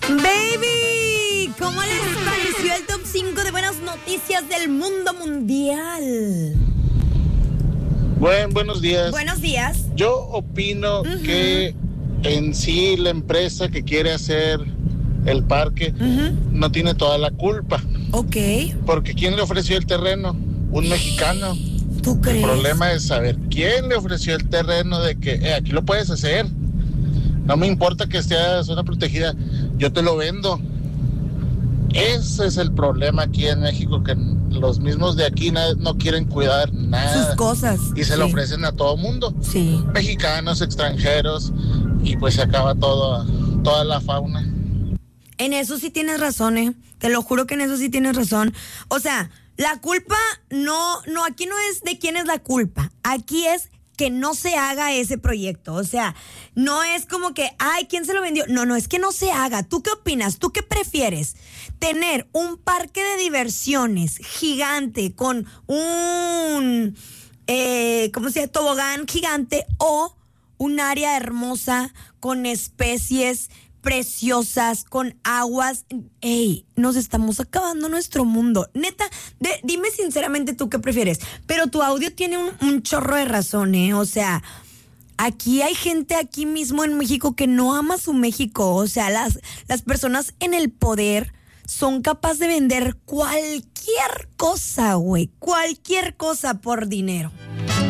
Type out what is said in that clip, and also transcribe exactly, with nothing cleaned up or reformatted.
Baby, ¿cómo les pareció el top cinco de buenas noticias del mundo mundial? Buen, buenos días. Buenos días. Yo opino uh-huh. que en sí la empresa que quiere hacer el parque uh-huh. no tiene toda la culpa. Ok. Porque ¿quién le ofreció el terreno? Un mexicano. ¿Tú crees? El problema es saber quién le ofreció el terreno de que eh, aquí lo puedes hacer. No me importa que esté a zona protegida, yo te lo vendo. Ese es el problema aquí en México, que los mismos de aquí no, no quieren cuidar nada. Sus cosas. Y se sí. lo ofrecen a todo mundo. Sí. Mexicanos, extranjeros, y pues se acaba todo, toda la fauna. En eso sí tienes razón, eh. Te lo juro que en eso sí tienes razón. O sea, la culpa no, no, aquí no es de quién es la culpa. Aquí es que no se haga ese proyecto. O sea, no es como que, ay, ¿quién se lo vendió? No, no, es que no se haga. ¿Tú qué opinas? ¿Tú qué prefieres? ¿Tener un parque de diversiones gigante con un, eh, ¿cómo se llama? Tobogán gigante o un área hermosa con especies preciosas, con aguas? Ey, nos estamos acabando nuestro mundo. Neta, de, dime sinceramente tú qué prefieres. Pero tu audio tiene un, un chorro de razón, ¿eh? O sea, aquí hay gente aquí mismo en México que no ama su México. O sea, las, las personas en el poder son capaces de vender cualquier cosa, güey. Cualquier cosa por dinero.